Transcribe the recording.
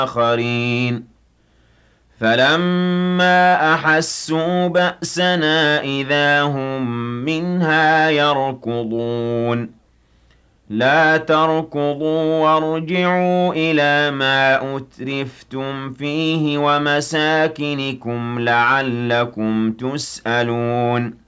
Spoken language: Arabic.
آخرين فلما أحسوا بأسنا إذا هم منها يركضون لا تركضوا وارجعوا إلى ما أترفتم فيه ومساكنكم لعلكم تسألون